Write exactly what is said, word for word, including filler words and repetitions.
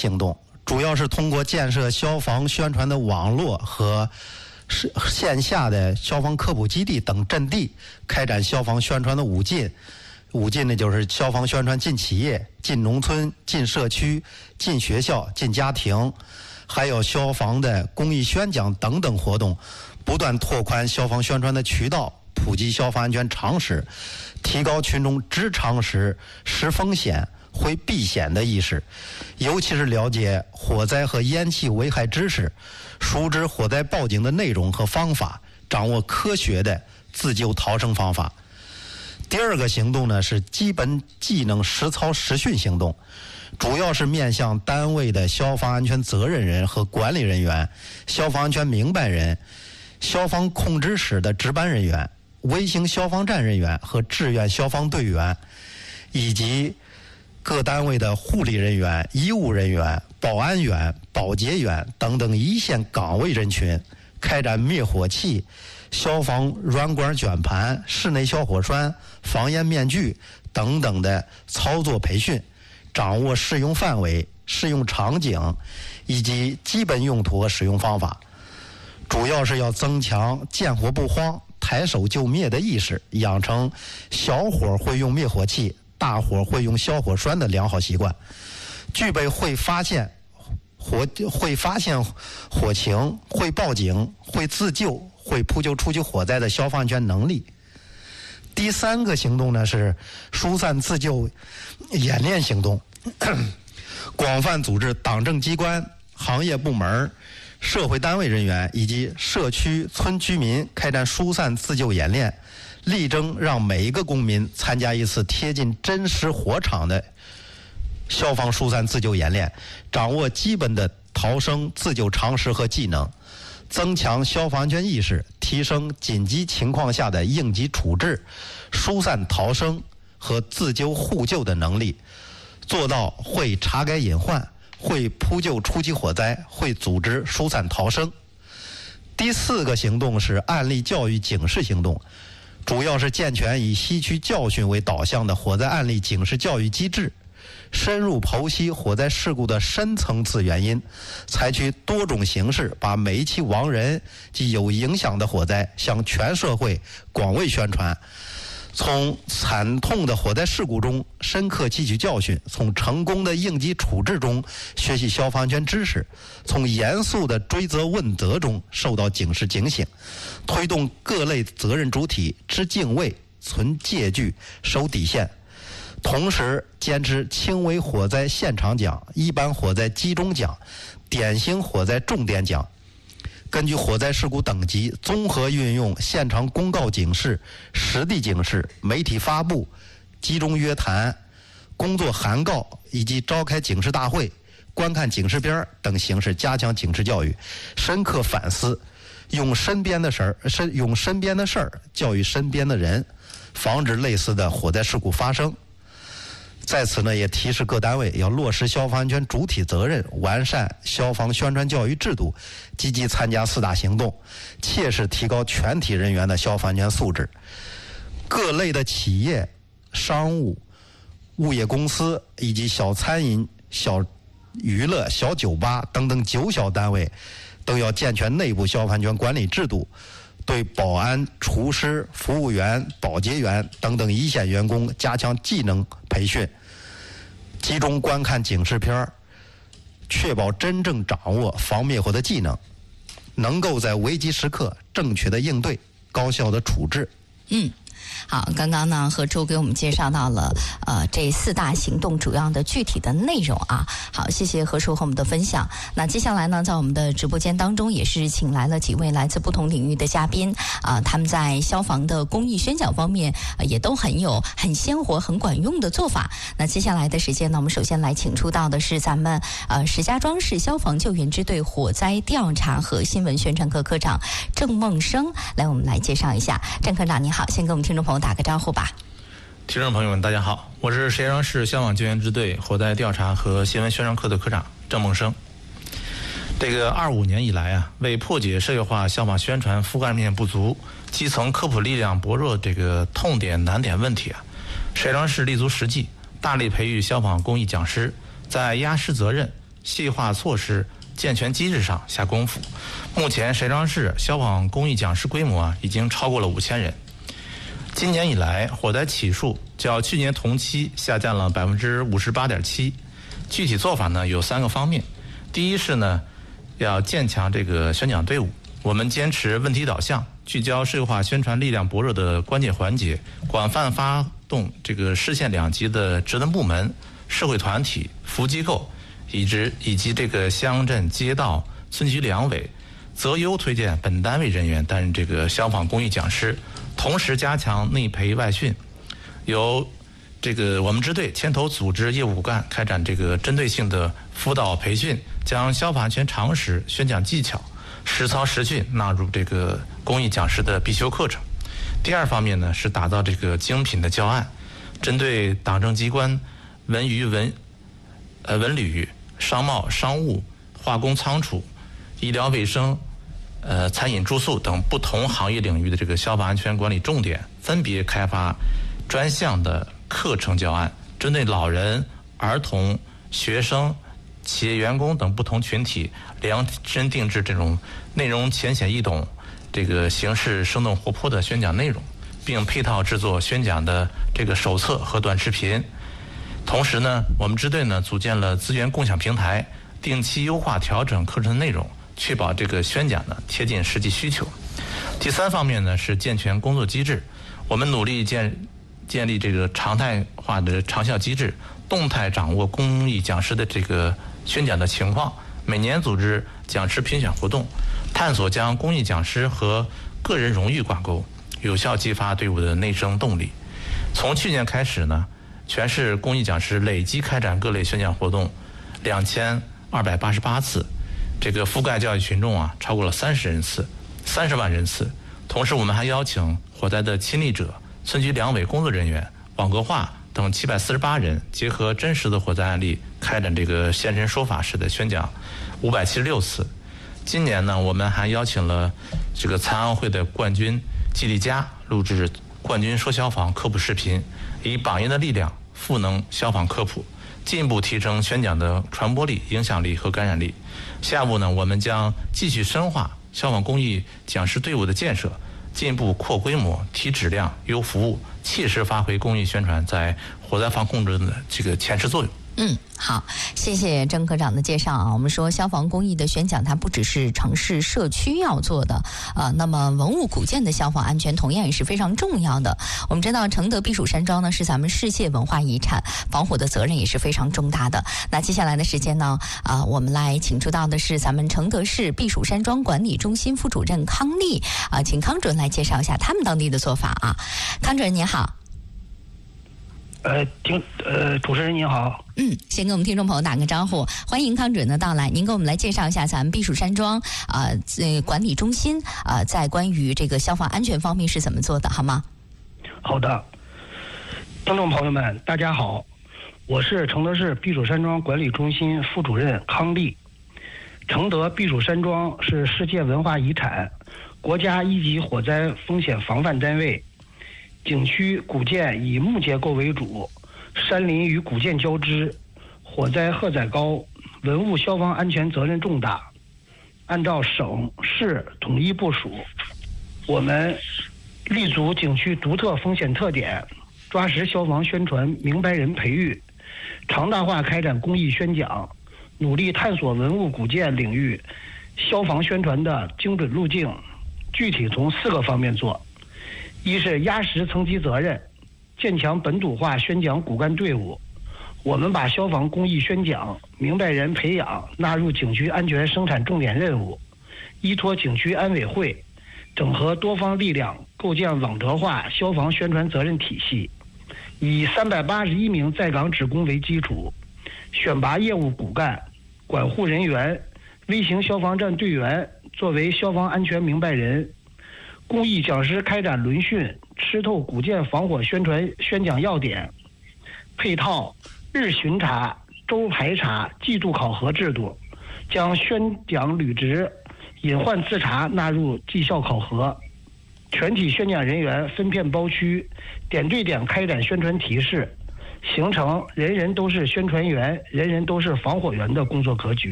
行动，主要是通过建设消防宣传的网络和是线下的消防科普基地等阵地，开展消防宣传的五进。五进呢，就是消防宣传进企业、进农村、进社区、进学校、进家庭，还有消防的公益宣讲等等活动，不断拓宽消防宣传的渠道，普及消防安全常识，提高群众知常识、识风险、会避险的意识，尤其是了解火灾和烟气危害知识，熟知火灾报警的内容和方法，掌握科学的自救逃生方法。第二个行动呢是基本技能实操实训行动，主要是面向单位的消防安全责任人和管理人员、消防安全明白人、消防控制室的值班人员、微型消防站人员和志愿消防队员，以及各单位的护理人员、医务人员、保安员、保洁员等等一线岗位人群，开展灭火器、消防软管卷盘、室内消火栓、防烟面具等等的操作培训，掌握适用范围、适用场景以及基本用途和使用方法，主要是要增强见火不慌、抬手就灭的意识，养成小火会用灭火器、大火会用消火栓的良好习惯，具备会发现火会发现火情、会报警、会自救、会扑救出去火灾的消防安全能力。第三个行动呢是疏散自救演练行动，广泛组织党政机关、行业部门、社会单位人员以及社区村居民开展疏散自救演练，力争让每一个公民参加一次贴近真实火场的消防疏散自救演练，掌握基本的逃生自救常识和技能，增强消防安全意识，提升紧急情况下的应急处置、疏散逃生和自救互救的能力，做到会查改隐患、会扑救初级火灾、会组织疏散逃生。第四个行动是案例教育警示行动，主要是健全以吸取教训为导向的火灾案例警示教育机制，深入剖析火灾事故的深层次原因，采取多种形式把每一起亡人及有影响的火灾向全社会广为宣传，从惨痛的火灾事故中深刻汲取教训，从成功的应急处置中学习消防安全知识，从严肃的追责问责中受到警示警醒，推动各类责任主体知敬畏、存戒惧、守底线，同时坚持轻微火灾现场奖、一般火灾集中奖、典型火灾重点奖，根据火灾事故等级，综合运用现场公告警示、实地警示、媒体发布、集中约谈、工作函告以及召开警示大会、观看警示片等形式加强警示教育，深刻反思，用身边的事儿，身用身边的事儿教育身边的人，防止类似的火灾事故发生。在此呢，也提示各单位要落实消防安全主体责任，完善消防宣传教育制度，积极参加四大行动，切实提高全体人员的消防安全素质。各类的企业、商务、物业公司以及小餐饮、小娱乐、小酒吧等等九小单位，都要健全内部消防安全管理制度，对保安、厨师、服务员、保洁员等等一线员工加强技能培训，集中观看警示片，确保真正掌握防灭火的技能，能够在危急时刻正确的应对、高效的处置。 嗯。好，刚刚呢，何处给我们介绍到了呃这四大行动主要的具体的内容啊。好，谢谢何处和我们的分享。那接下来呢，在我们的直播间当中，也是请来了几位来自不同领域的嘉宾啊、呃，他们在消防的公益宣讲方面、呃、也都很有很鲜活、很管用的做法。那接下来的时间呢，我们首先来请出到的是咱们呃石家庄市消防救援支队火灾调查和新闻宣传科科长郑梦生，来我们来介绍一下。郑科长您好，先跟我们听众朋友打个招呼吧。 听众朋友们大家好，我是石家庄市消防救援支队火灾调查和新闻宣传科的科长郑梦生。这个二五年以来啊，为破解社会化消防宣传覆盖面不足、基层科普力量薄弱这个痛点难点问题啊，石家庄市立足实际，大力培育消防公益讲师，在压实责任、 细化措施、健全机制上下功夫。目前石家庄市消防公益讲师规模啊已经超过了五千人。今年以来，火灾起数较去年同期下降了百分之五十八点七。具体做法呢有三个方面。第一是呢，要建强这个宣讲队伍，我们坚持问题导向，聚焦社会化宣传力量薄弱的关键环节，广泛发动这个市县两级的职能部门、社会团体、服务机构，以及以及这个乡镇街道、村局两委，择优推荐本单位人员担任这个消防公益讲师。同时加强内培外训，由这个我们支队牵头组织业务骨干开展这个针对性的辅导培训，将消防安全常识、宣讲技巧实操实训纳入这个公益讲师的必修课程。第二方面呢，是打造这个精品的教案，针对党政机关、文娱文呃文旅、商贸、商务、化工仓储、医疗卫生、呃，餐饮住宿等不同行业领域的这个消防安全管理重点，分别开发专项的课程教案，针对老人、儿童、学生、企业员工等不同群体，量身定制这种内容浅显易懂、这个形式生动活泼的宣讲内容，并配套制作宣讲的这个手册和短视频。同时呢，我们支队呢组建了资源共享平台，定期优化调整课程内容，确保这个宣讲呢贴近实际需求。第三方面呢是健全工作机制，我们努力建建立这个常态化的长效机制，动态掌握公益讲师的这个宣讲的情况，每年组织讲师评选活动，探索将公益讲师和个人荣誉挂钩，有效激发队伍的内生动力。从去年开始呢，全市公益讲师累计开展各类宣讲活动两千二百八十八次。这个覆盖教育群众啊超过了三十人次，三十万人次。同时，我们还邀请火灾的亲历者、村局两委工作人员、网格化等七百四十八人，结合真实的火灾案例，开展这个现身说法式的宣讲五百七十六次。今年呢，我们还邀请了这个残奥会的冠军季丽佳录制冠军说消防科普视频，以榜样的力量赋能消防科普，进一步提升宣讲的传播力、影响力和感染力。下一步呢，我们将继续深化消防公益讲师队伍的建设，进一步扩规模、提质量、优服务，切实发挥公益宣传在火灾防控中的这个前置作用。 嗯，好，谢谢郑科长的介绍啊。我们说消防公益的宣讲，它不只是城市社区要做的，呃，那么文物古建的消防安全同样也是非常重要的。我们知道承德避暑山庄呢是咱们世界文化遗产，防火的责任也是非常重大的。那接下来的时间呢，啊、呃，我们来请出到的是咱们承德市避暑山庄管理中心副主任康丽啊、呃，请康主任来介绍一下他们当地的做法啊。康主任您好。 呃，听呃，主持人您好。 嗯，先跟我们听众朋友打个招呼，欢迎康主任的到来。您给我们来介绍一下咱们避暑山庄啊呃管理中心啊、呃、在关于这个消防安全方面是怎么做的，好吗？ 好的，听众朋友们，大家好，我是承德市避暑山庄管理中心副主任康丽。承德避暑山庄是世界文化遗产、国家一级火灾风险防范单位。景区古建以木结构为主，山林与古建交织，火灾荷载高，文物消防安全责任重大。按照省市统一部署，我们立足景区独特风险特点，抓实消防宣传明白人培育，常态化开展公益宣讲，努力探索文物古建领域消防宣传的精准路径。具体从四个方面做。一是压实层级责任，建强本土化宣讲骨干队伍。我们把消防公益宣讲明白人培养纳入景区安全生产重点任务，依托景区安委会，整合多方力量，构建网格化消防宣传责任体系。以三百八十一名在岗职工为基础，选拔业务骨干、管护人员、微型消防站队员作为消防安全明白人。公益讲师开展轮训，吃透古建防火宣传宣讲要点，配套日巡查、周排查、季度考核制度，将宣讲履职、隐患自查纳入绩效考核。全体宣讲人员分片包区，点对点开展宣传提示， 形成人人都是宣传员、人人都是防火员的工作格局。